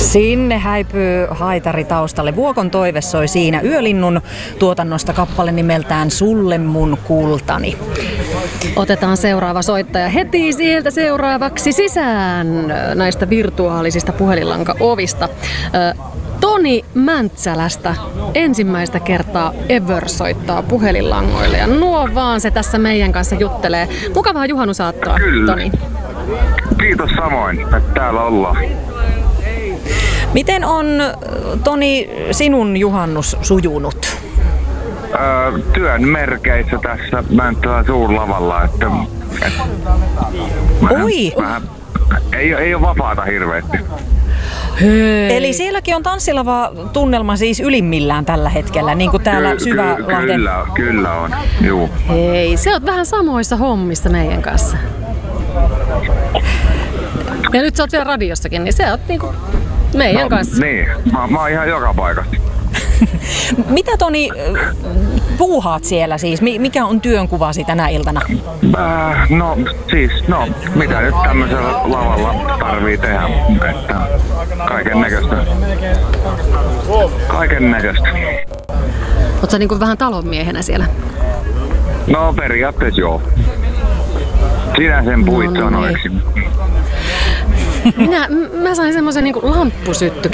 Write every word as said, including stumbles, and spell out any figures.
Sinne häipyy haitari taustalle. Vuokon toive soi siinä Yölinnun tuotannosta kappale nimeltään Sulle mun kultani. Otetaan seuraava soittaja heti sieltä seuraavaksi sisään näistä virtuaalisista puhelinlanka-ovista. Toni Mäntsälästä ensimmäistä kertaa ever soittaa puhelinlangoille ja nuo vaan se tässä meidän kanssa juttelee. Mukavaa juhannusaattoa, Kyllä. Toni. Kiitos samoin, että täällä ollaan. Miten on, Toni, sinun juhannus sujunut? Öö, työn merkeissä tässä Mänttälän suurlavalla, että, että vähän, Oi! Vähän, ei, ei ole vapaata hirveästi. Hei. Eli sielläkin on tanssilava tunnelma siis ylimmillään tällä hetkellä, niin kuin täällä Ky- Syvälahden. Kyllä, kyllä on, juu. Hei, sä oot vähän samoissa hommissa meidän kanssa. Ja nyt sä oot vielä radiossakin, niin sä oot niinku meidän No, kanssa. niin, mä, mä oon ihan joka paikassa. Mitä, Toni, puuhaat siellä siis? Mikä on työnkuvasi tänä iltana? Äh, no siis, no mitä nyt tämmöisellä lavalla tarvii tehdä, että kaiken näköistä. Kaiken näköistä. Oot sä niinku vähän talonmiehenä siellä? No periaatteessa joo. Sinä sen puit No niin. sanoiksi. Minä, m- mä sain semmoisen niinku lamppusyttykin